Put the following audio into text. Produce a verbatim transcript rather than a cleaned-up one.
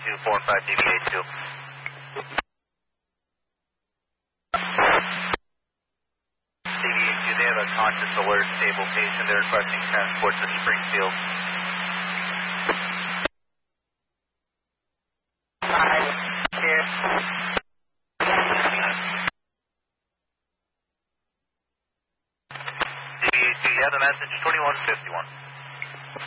two four five D V eight two. D V eight two, they have a conscious alert stable patient. They're requesting transport to Springfield. Five, two. D V eight two, you have the message twenty-one fifty-one.